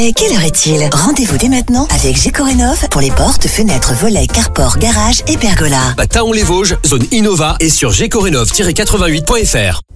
Mais quelle heure est-il? Rendez-vous dès maintenant avec Gécorénov pour les portes, fenêtres, volets, carport, garage et pergola. Taon-les-Vosges, zone Innova et sur gécorénov-88.fr.